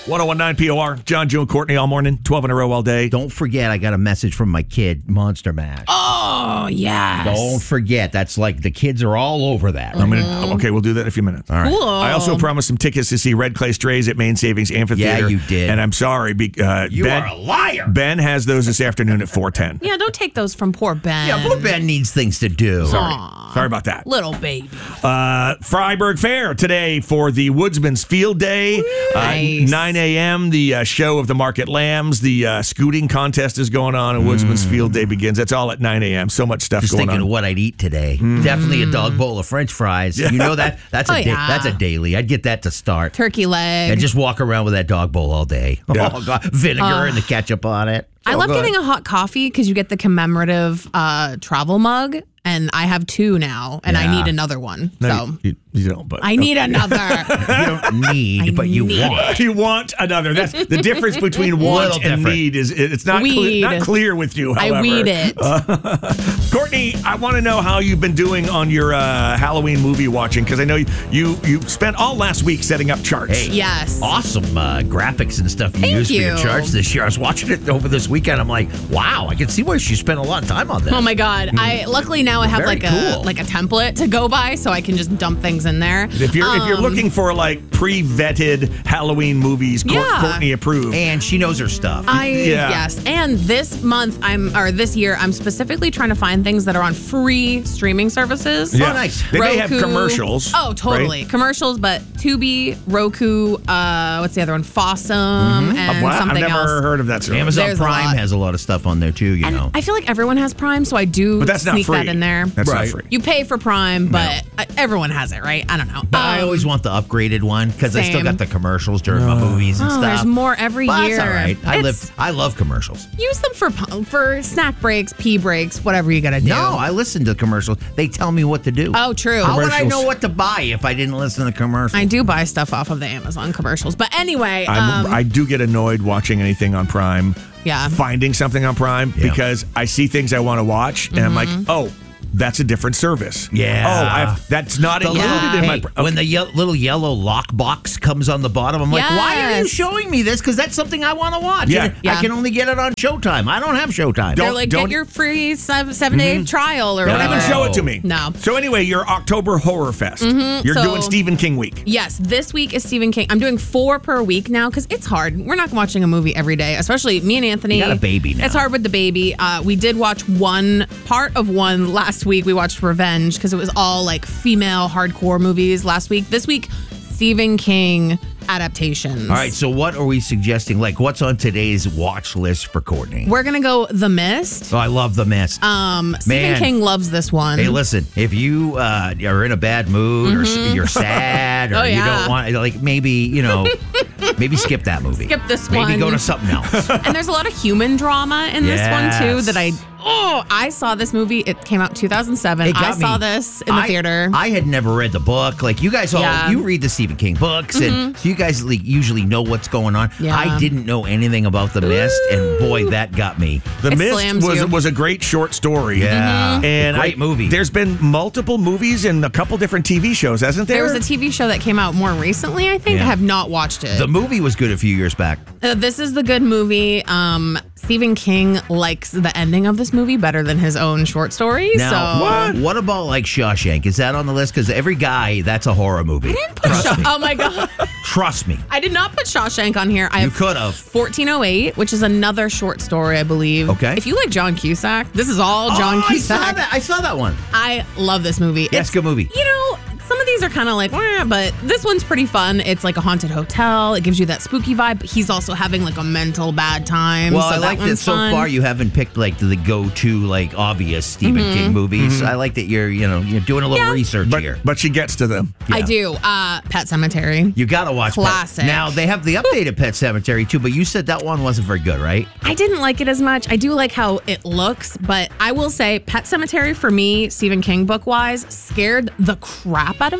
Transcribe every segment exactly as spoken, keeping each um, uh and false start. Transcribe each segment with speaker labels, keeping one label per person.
Speaker 1: one oh one point nine P O R, John, Joe, and Courtney all morning, twelve in a row all day.
Speaker 2: Don't forget, I got a message from my kid, Monster Mash.
Speaker 3: Oh, yes.
Speaker 2: Don't forget. That's like the kids are all over that.
Speaker 1: I'm gonna, okay, we'll do that in a few minutes.
Speaker 2: All right.
Speaker 3: Cool.
Speaker 1: I also promised some tickets to see Red Clay Strays at Main Savings Amphitheater.
Speaker 2: Yeah, you did.
Speaker 1: And I'm sorry. Be, uh,
Speaker 2: You
Speaker 1: ben,
Speaker 2: are a liar.
Speaker 1: Ben has those this afternoon at four ten.
Speaker 3: Yeah, don't take those from poor Ben.
Speaker 2: Yeah, poor Ben needs things to do.
Speaker 1: Sorry.
Speaker 3: Aw.
Speaker 1: Sorry about that.
Speaker 3: Little baby.
Speaker 1: Uh, Freiburg Fair today for the Woodsman's Field Day.
Speaker 3: Nice.
Speaker 1: Uh, nine a.m., the uh, show of the Market Lambs. The uh, scooting contest is going on, and Woodsman's Field Day begins. That's all at nine a.m. So much stuff
Speaker 2: Just
Speaker 1: going
Speaker 2: thinking
Speaker 1: on.
Speaker 2: of what I'd eat today. Definitely a dog bowl of French fries. You know that? That's a
Speaker 3: Oh,
Speaker 2: da-
Speaker 3: yeah.
Speaker 2: that's a daily. I'd get that to start.
Speaker 3: Turkey leg.
Speaker 2: And just walk around with that dog bowl all day.
Speaker 1: Yeah.
Speaker 2: Oh, God. Vinegar and the ketchup on it.
Speaker 3: I
Speaker 2: So
Speaker 3: love
Speaker 2: good.
Speaker 3: getting a hot coffee because you get the commemorative uh, travel mug, and I have two now, and I
Speaker 2: Yeah.
Speaker 3: need another one.
Speaker 1: No,
Speaker 3: so
Speaker 1: you, you don't, but
Speaker 3: I need another.
Speaker 2: You don't need,
Speaker 3: I
Speaker 2: but you
Speaker 3: need
Speaker 2: want.
Speaker 1: you want another. That's the difference between want
Speaker 2: Little
Speaker 1: and
Speaker 2: different.
Speaker 1: need. Is it's not cle-
Speaker 3: Weed.
Speaker 1: not clear with you. However,
Speaker 3: I weed it.
Speaker 1: Courtney, I want to know how you've been doing on your uh, Halloween movie watching because I know you, you you spent all last week setting up charts.
Speaker 2: Hey.
Speaker 3: Yes.
Speaker 2: Awesome uh, graphics and stuff you
Speaker 3: Thank
Speaker 2: used for your
Speaker 3: you.
Speaker 2: charts this year. I was watching it over this weekend. I'm like, wow, I can see why she spent a lot of time on this.
Speaker 3: Oh my God! I luckily now I have
Speaker 2: Very
Speaker 3: like a
Speaker 2: cool.
Speaker 3: like a template to go by, so I can just dump things in there.
Speaker 1: If you're if you're
Speaker 3: Um,
Speaker 1: looking for like pre-vetted Halloween movies, Cour-
Speaker 3: Yeah.
Speaker 1: Courtney approved.
Speaker 2: And she knows her stuff.
Speaker 3: I
Speaker 1: Yeah.
Speaker 3: yes, and this month I'm or this year I'm specifically trying to find things that are on free streaming services.
Speaker 1: Yeah.
Speaker 2: Oh, nice.
Speaker 1: They may have
Speaker 3: Roku.
Speaker 1: commercials.
Speaker 3: Oh, totally.
Speaker 1: right?
Speaker 3: Commercials, but Tubi, Roku, uh, what's the other one? Fossum, and
Speaker 1: Uh, well, I've
Speaker 3: something
Speaker 1: never
Speaker 3: else.
Speaker 1: heard of that service.
Speaker 2: Amazon
Speaker 3: There's a
Speaker 2: Prime
Speaker 3: lot.
Speaker 2: has a lot of stuff on there too, you
Speaker 3: And
Speaker 2: know.
Speaker 3: I feel like everyone has Prime, so I do
Speaker 1: But that's not
Speaker 3: sneak
Speaker 1: free.
Speaker 3: that in there.
Speaker 1: That's
Speaker 2: Right.
Speaker 1: not free.
Speaker 3: You pay for Prime, but uh, everyone has it, right? I don't know.
Speaker 2: But I
Speaker 3: Um,
Speaker 2: always want the upgraded one because I still
Speaker 3: same.
Speaker 2: got the commercials during my movies and
Speaker 3: oh,
Speaker 2: stuff.
Speaker 3: there's more every
Speaker 2: But
Speaker 3: year.
Speaker 2: that's all right. I
Speaker 3: It's-
Speaker 2: live. I love commercials.
Speaker 3: Use them for pu- for snack breaks, pee breaks, whatever you gotta do.
Speaker 2: No, I listen to commercials. They tell me what to do.
Speaker 3: Oh, true.
Speaker 2: How would I
Speaker 1: Commercials.
Speaker 2: know what to buy if I didn't listen to commercials?
Speaker 3: I do buy stuff off of the Amazon commercials, but anyway,
Speaker 1: I'm,
Speaker 3: um,
Speaker 1: I do get annoyed watching anything on Prime.
Speaker 3: Yeah.
Speaker 1: Finding something on Prime
Speaker 2: Yeah.
Speaker 1: because I see things I want to watch and I'm like,
Speaker 3: Mm-hmm.
Speaker 1: oh, that's a different service.
Speaker 2: Yeah.
Speaker 1: Oh, I've, that's not
Speaker 2: The
Speaker 1: included
Speaker 2: little,
Speaker 1: in my.
Speaker 2: hey,
Speaker 1: Pr-
Speaker 2: when the ye- little yellow lock box comes on the bottom, I'm like, why are you
Speaker 3: Yes.
Speaker 2: showing me this? Because that's something I want to watch.
Speaker 1: Yeah.
Speaker 2: And
Speaker 3: Yeah.
Speaker 2: I can only get it on Showtime. I don't have Showtime.
Speaker 3: they're
Speaker 1: don't-
Speaker 3: like,
Speaker 1: don't-
Speaker 3: get your free seven, seven day trial or
Speaker 1: Don't
Speaker 3: whatever.
Speaker 1: even show it to me.
Speaker 3: No.
Speaker 1: So anyway, your October Horror Fest. You're
Speaker 3: So-
Speaker 1: doing Stephen King week.
Speaker 3: Yes, this week is Stephen King. I'm doing four per week now because it's hard. We're not watching a movie every day, especially me and Anthony.
Speaker 2: You got a baby now.
Speaker 3: It's hard with the baby. Uh, we did watch one part of one last week. We watched Revenge because it was all like female hardcore movies last week. This week, Stephen King adaptations.
Speaker 2: All right, so what are we suggesting? Like, what's on today's watch list for Courtney?
Speaker 3: We're going to go The Mist.
Speaker 2: Oh, I love The Mist.
Speaker 3: Um, Stephen
Speaker 2: Man.
Speaker 3: King loves this one.
Speaker 2: Hey, listen, if you uh, are in a bad mood or s- you're sad or
Speaker 3: Oh,
Speaker 2: you
Speaker 3: yeah.
Speaker 2: don't want, like, maybe, you know, maybe skip that movie.
Speaker 3: Skip this
Speaker 2: maybe
Speaker 3: one.
Speaker 2: go to something else.
Speaker 3: And there's a lot of human drama in this one too
Speaker 2: Yes.
Speaker 3: that I oh I saw this movie. It came out two thousand seven.
Speaker 2: It got
Speaker 3: I saw
Speaker 2: me.
Speaker 3: this in the
Speaker 2: I-
Speaker 3: theater.
Speaker 2: I had never read the book. Like you guys all,
Speaker 3: Yeah. Mm-hmm.
Speaker 2: you read the Stephen King books, and so you guys like usually know what's going on.
Speaker 3: Yeah.
Speaker 2: I didn't know anything about The Mist, and boy, that got me.
Speaker 1: The
Speaker 3: It
Speaker 1: Mist
Speaker 3: slams
Speaker 1: was
Speaker 3: you.
Speaker 1: was a great short story.
Speaker 2: Yeah.
Speaker 1: And
Speaker 2: Great
Speaker 1: I-
Speaker 2: movie.
Speaker 1: There's been multiple movies and a couple different T V shows, hasn't there?
Speaker 3: there was a T V show that came out more recently. I think
Speaker 2: Yeah.
Speaker 3: I have not watched it.
Speaker 2: The movie was good a few years back.
Speaker 3: Uh, this is the good movie. Um, Stephen King likes the ending of this movie better than his own short stories.
Speaker 2: Now,
Speaker 3: so
Speaker 2: what? what about like Shawshank? Is that on the list? Because every guy, that's a horror movie. Trust me.
Speaker 3: oh my god,
Speaker 2: Trust me.
Speaker 3: I did not put Shawshank on here. I
Speaker 2: You
Speaker 3: have
Speaker 2: could have.
Speaker 3: fourteen oh eight, which is another short story, I believe.
Speaker 2: Okay.
Speaker 3: If you like John Cusack, this is all John
Speaker 2: oh, I
Speaker 3: Cusack.
Speaker 2: saw that. I saw that one.
Speaker 3: I love this movie.
Speaker 2: Yes, good movie.
Speaker 3: You know, some of these are kind of like, "Wah," but this one's pretty fun. It's like a haunted hotel. It gives you that spooky vibe. But he's also having like a mental bad time.
Speaker 2: Well,
Speaker 3: so
Speaker 2: I
Speaker 3: that
Speaker 2: like that
Speaker 3: one's
Speaker 2: so
Speaker 3: fun.
Speaker 2: far you haven't picked like the go-to like obvious Stephen King movies. I like that you're you know you're doing a little
Speaker 3: Yeah.
Speaker 2: research
Speaker 1: but,
Speaker 2: here.
Speaker 1: but she gets to them.
Speaker 3: I
Speaker 2: Yeah.
Speaker 3: do. Uh, Pet Cemetery.
Speaker 2: You gotta watch Pet-
Speaker 3: Classic.
Speaker 2: Now they have the updated Pet Cemetery too, but you said that one wasn't very good, right?
Speaker 3: I didn't like it as much. I do like how it looks, but I will say Pet Cemetery for me, Stephen King book wise, scared the crap out of me.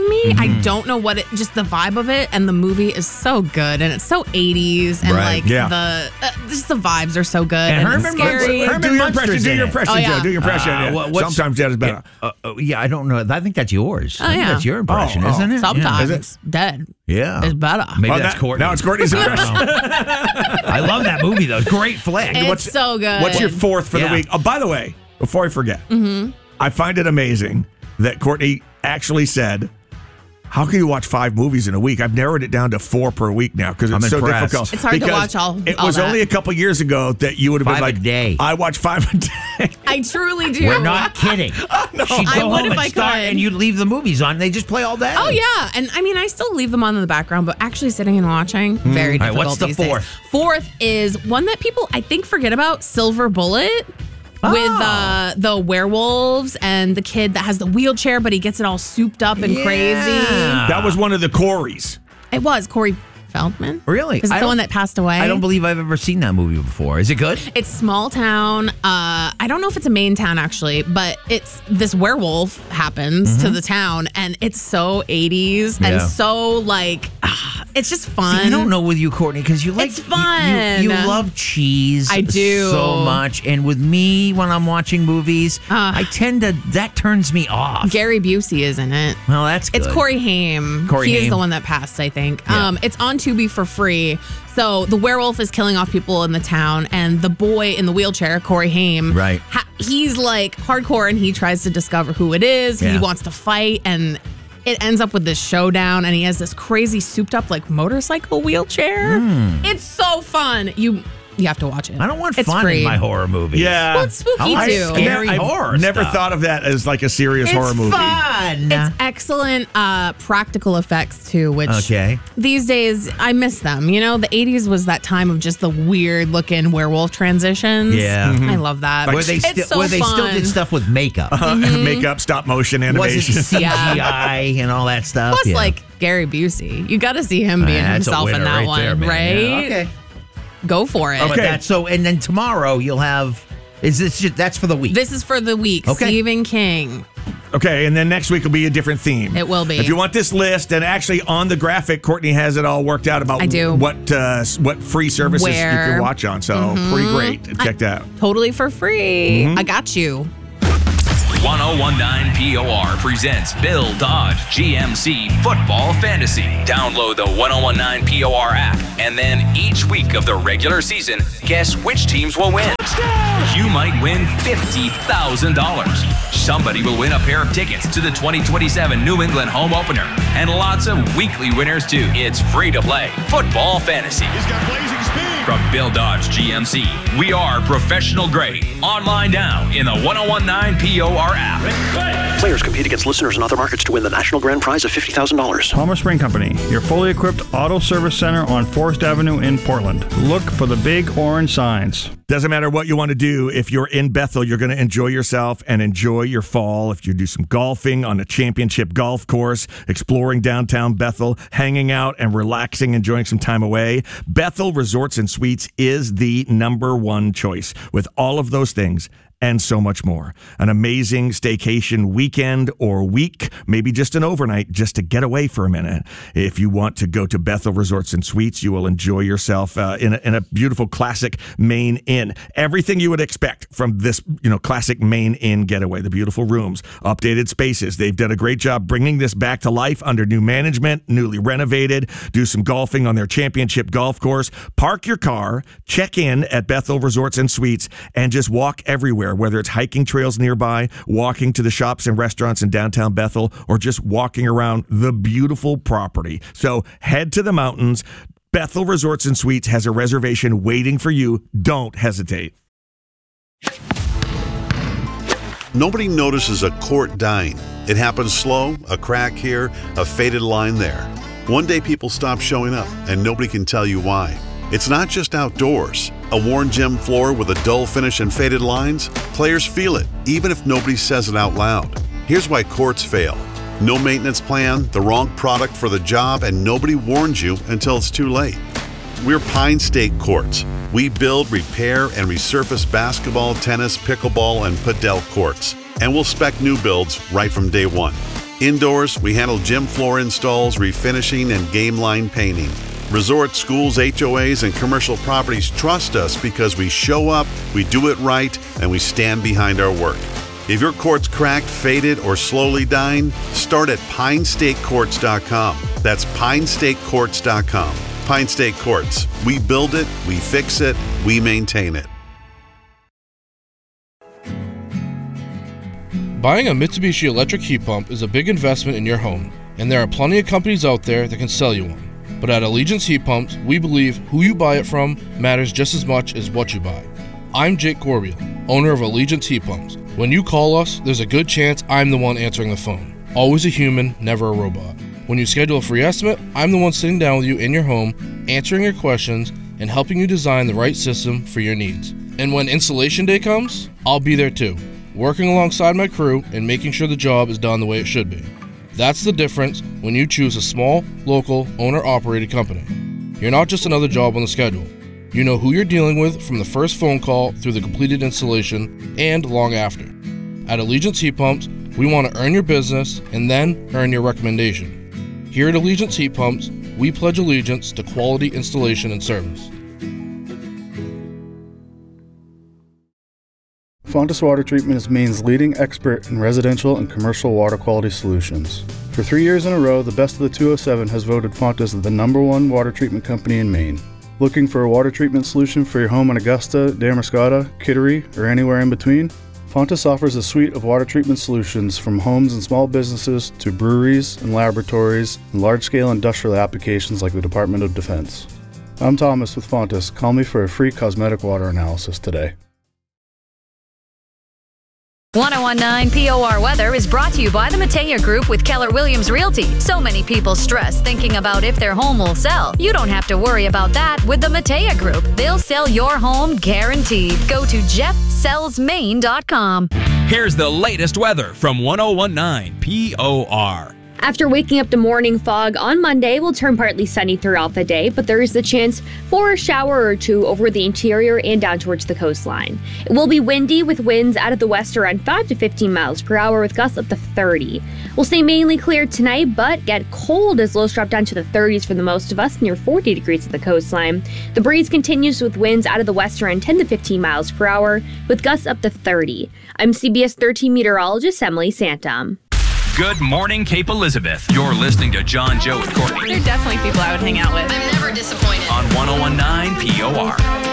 Speaker 3: me.
Speaker 2: Mm-hmm.
Speaker 3: I don't know what it, just the vibe of it, and the movie is so good, and it's so eighties, and
Speaker 2: Right.
Speaker 3: like
Speaker 1: Yeah.
Speaker 3: the uh, just the vibes are so good,
Speaker 2: And
Speaker 3: and,
Speaker 2: Herman
Speaker 3: it's scary.
Speaker 2: Munster- Herman
Speaker 1: do your
Speaker 2: Munster's
Speaker 1: impression. Do
Speaker 2: in
Speaker 1: your
Speaker 2: it.
Speaker 1: impression,
Speaker 3: Oh, yeah.
Speaker 1: Joe. Do your impression.
Speaker 2: Uh,
Speaker 1: yeah.
Speaker 2: what- what's-
Speaker 1: Sometimes that is better.
Speaker 2: Uh, uh, yeah, I don't know. I think that's yours.
Speaker 3: Oh,
Speaker 2: I think
Speaker 3: yeah.
Speaker 2: that's your impression,
Speaker 1: Oh, oh.
Speaker 2: isn't it?
Speaker 3: Sometimes
Speaker 1: Is
Speaker 3: dead
Speaker 2: Yeah.
Speaker 3: is better.
Speaker 2: Maybe
Speaker 1: Oh,
Speaker 2: that's
Speaker 1: that-
Speaker 2: Courtney.
Speaker 1: now it's Courtney's
Speaker 2: I don't
Speaker 1: impression.
Speaker 2: know. I love that movie, though. Great flick.
Speaker 3: It's
Speaker 1: What's-
Speaker 3: so good.
Speaker 1: What's your fourth for
Speaker 2: Yeah.
Speaker 1: the week? Oh, by the way, before I forget,
Speaker 3: Mm-hmm.
Speaker 1: I find it amazing that Courtney actually said, how can you watch five movies in a week? I've narrowed it down to four per week now because it's
Speaker 2: I'm
Speaker 1: so
Speaker 2: impressed.
Speaker 1: difficult.
Speaker 3: It's hard to
Speaker 1: Because
Speaker 3: watch all-
Speaker 1: It
Speaker 3: all
Speaker 1: was
Speaker 3: that.
Speaker 1: only a couple years ago that you would have
Speaker 2: Five
Speaker 1: been
Speaker 2: a
Speaker 1: like,
Speaker 2: day.
Speaker 1: I watch five a day.
Speaker 3: I truly do.
Speaker 2: We're not kidding. She'd
Speaker 3: I
Speaker 2: go
Speaker 3: would
Speaker 2: home
Speaker 3: if
Speaker 2: and
Speaker 3: I
Speaker 2: start,
Speaker 3: could.
Speaker 2: and you'd leave the movies on. They just play all day.
Speaker 3: Oh yeah, and I mean I still leave them on in the background, but actually sitting and watching very
Speaker 2: All right,
Speaker 3: difficult.
Speaker 2: what's the
Speaker 3: these days.
Speaker 2: fourth?
Speaker 3: Fourth is one that people I think forget about: Silver Bullet. With uh, the werewolves and the kid that has the wheelchair, but he gets it all souped up and
Speaker 2: Yeah.
Speaker 3: crazy.
Speaker 1: That was one of the Corys.
Speaker 3: It was Corey Feldman.
Speaker 2: Really?
Speaker 3: Is it
Speaker 2: I
Speaker 3: the
Speaker 2: don't-
Speaker 3: one that passed away?
Speaker 2: I don't believe I've ever seen that movie before. Is it good?
Speaker 3: It's small town. Uh, I don't know if it's a main town actually, but it's this werewolf happens to the town, and it's so eighties and
Speaker 2: Yeah.
Speaker 3: so like ah, it's just fun.
Speaker 2: See, I don't know with you, Courtney, because you like
Speaker 3: It's
Speaker 2: you-
Speaker 3: fun.
Speaker 2: You, you love cheese.
Speaker 3: I do.
Speaker 2: so much, and with me when I'm watching movies,
Speaker 3: Uh,
Speaker 2: I tend to that turns me off.
Speaker 3: Gary Busey is in it.
Speaker 2: well, that's good.
Speaker 3: It's Corey Haim.
Speaker 2: Corey
Speaker 3: he is
Speaker 2: Haim.
Speaker 3: the one that passed, I think.
Speaker 2: Yeah.
Speaker 3: Um, it's on Tubi for free. So the werewolf is killing off people in the town, and the boy in the wheelchair, Corey Haim,
Speaker 2: Right.
Speaker 3: Ha- he's like hardcore, and he tries to discover who it is. He
Speaker 2: Yeah.
Speaker 3: wants to fight, and it ends up with this showdown, and he has this crazy souped up like motorcycle wheelchair. It's so fun. You you have to watch it.
Speaker 2: Hmm. I don't want
Speaker 3: it's
Speaker 2: fun
Speaker 3: free.
Speaker 2: in my horror movies.
Speaker 1: Yeah.
Speaker 3: Well, it's spooky
Speaker 2: I like
Speaker 3: too.
Speaker 2: scary
Speaker 1: I've
Speaker 2: horror
Speaker 1: never
Speaker 2: stuff.
Speaker 1: thought of that as like a serious
Speaker 3: It's
Speaker 1: horror movie.
Speaker 2: fun.
Speaker 3: It's excellent uh, practical effects too, which
Speaker 2: Okay.
Speaker 3: these days I miss them. You know, the eighties was that time of just the weird looking werewolf transitions.
Speaker 2: Yeah. Mhm.
Speaker 3: I love that.
Speaker 2: Where they
Speaker 3: it's
Speaker 2: still
Speaker 3: so
Speaker 2: where they still
Speaker 3: fun.
Speaker 2: did stuff with makeup.
Speaker 1: Uh, Makeup, stop motion,
Speaker 2: Was it
Speaker 1: animation.
Speaker 2: C G I and all that stuff?
Speaker 3: Plus,
Speaker 2: Yeah.
Speaker 3: like Gary Busey, you got to see him being
Speaker 2: Ah, that's a
Speaker 3: himself in
Speaker 2: winner
Speaker 3: that
Speaker 2: right
Speaker 3: one,
Speaker 2: there, man.
Speaker 3: right?
Speaker 2: Yeah, okay.
Speaker 3: Go for it.
Speaker 2: But
Speaker 1: Okay.
Speaker 2: that's so, and then tomorrow you'll have. Is this just, that's for the week?
Speaker 3: This is for the week.
Speaker 2: Okay.
Speaker 3: Stephen King.
Speaker 1: Okay, and then next week will be a different theme.
Speaker 3: It will be.
Speaker 1: If you want this list, and actually on the graphic, Courtney has it all worked out about
Speaker 3: I do.
Speaker 1: what uh, what free services you
Speaker 3: Where. Mm-hmm.
Speaker 1: can watch on. So pretty great. Check that out.
Speaker 3: Totally for free.
Speaker 2: Mm-hmm.
Speaker 3: I got you.
Speaker 4: ten nineteen P O R presents Bill Dodge G M C Football Fantasy. Download the ten nineteen P O R app, and then each week of the regular season, guess which teams will win. You might win fifty thousand dollars. Somebody will win a pair of tickets to the twenty twenty-seven New England home opener, and lots of weekly winners too. It's free to play Football Fantasy.
Speaker 5: He's got blazing speed.
Speaker 4: From Bill Dodge G M C, we are professional grade. Online now in the ten nineteen P O R app.
Speaker 6: Players compete against listeners in other markets to win the national grand prize of fifty thousand dollars.
Speaker 5: Palmer Spring Company, your fully equipped auto service center on Forest Avenue in Portland. Look for the big orange signs.
Speaker 1: Doesn't matter what you want to do. If you're in Bethel, you're going to enjoy yourself and enjoy your fall. If you do some golfing on a championship golf course, exploring downtown Bethel, hanging out and relaxing, enjoying some time away, Bethel Resorts and Suites is the number one choice with all of those things and so much more. An amazing staycation weekend or week, maybe just an overnight, just to get away for a minute. If you want to go to Bethel Resorts and Suites, you will enjoy yourself uh, in, a, in a beautiful classic Main Inn. Everything you would expect from this, you know, classic Main Inn getaway. The beautiful rooms, updated spaces. They've done a great job bringing this back to life under new management, newly renovated. Do some golfing on their championship golf course. Park your car, check in at Bethel Resorts and Suites, and just walk everywhere. Whether it's hiking trails nearby, walking to the shops and restaurants in downtown Bethel, or just walking around the beautiful property. So head to the mountains. Bethel Resorts and Suites has a reservation waiting for you. Don't hesitate.
Speaker 7: Nobody notices a court dying. It happens slow, a crack here, a faded line there. One day people stop showing up, and nobody can tell you why. It's not just outdoors. A worn gym floor with a dull finish and faded lines? Players feel it, even if nobody says it out loud. Here's why courts fail. No maintenance plan, the wrong product for the job, and nobody warns you until it's too late. We're Pine State Courts. We build, repair, and resurface basketball, tennis, pickleball, and padel courts. And we'll spec new builds right from day one. Indoors, we handle gym floor installs, refinishing, and game line painting. Resorts, schools, H O As, and commercial properties trust us because we show up, we do it right, and we stand behind our work. If your court's cracked, faded, or slowly dying, start at pine state courts dot com. That's pine state courts dot com. Pine State Courts. We build it, we fix it, we maintain it.
Speaker 8: Buying a Mitsubishi electric heat pump is a big investment in your home, and there are plenty of companies out there that can sell you one. But at Allegiance Heat Pumps, we believe who you buy it from matters just as much as what you buy. I'm Jake Corbeil, owner of Allegiance Heat Pumps. When you call us, there's a good chance I'm the one answering the phone. Always a human, never a robot. When you schedule a free estimate, I'm the one sitting down with you in your home, answering your questions, and helping you design the right system for your needs. And when installation day comes, I'll be there too, working alongside my crew and making sure the job is done the way it should be. That's the difference when you choose a small, local, owner-operated company. You're not just another job on the schedule. You know who you're dealing with from the first phone call through the completed installation and long after. At Allegiance Heat Pumps, we want to earn your business and then earn your recommendation. Here at Allegiance Heat Pumps, we pledge allegiance to quality installation and service.
Speaker 9: Fontis Water Treatment is Maine's leading expert in residential and commercial water quality solutions. For three years in a row, the Best of the two oh seven has voted Fontis the number one water treatment company in Maine. Looking for a water treatment solution for your home in Augusta, Damariscotta, Kittery, or anywhere in between? Fontis offers a suite of water treatment solutions from homes and small businesses to breweries and laboratories and large-scale industrial applications like the Department of Defense. I'm Thomas with Fontis. Call me for a free cosmetic water analysis today.
Speaker 10: ten nineteen P O R weather is brought to you by the Matea Group with Keller Williams Realty. So many people stress thinking about if their home will sell. You don't have to worry about that with the Matea Group. They'll sell your home guaranteed. Go to jeff sells maine dot com.
Speaker 4: Here's the latest weather from ten nineteen P O R.
Speaker 11: After waking up to morning fog on Monday, will turn partly sunny throughout the day, but there is the chance for a shower or two over the interior and down towards the coastline. It will be windy with winds out of the west around five to fifteen miles per hour with gusts up to thirty. We'll stay mainly clear tonight, but get cold as lows drop down to the thirties for the most of us, near forty degrees at the coastline. The breeze continues with winds out of the west around ten to fifteen miles per hour with gusts up to thirty. I'm C B S thirteen meteorologist Emily Santom.
Speaker 4: Good morning, Cape Elizabeth. You're listening to John, Joe, and Courtney.
Speaker 3: They're definitely people I would hang out with.
Speaker 10: I'm never disappointed.
Speaker 4: On ten nineteen P O R.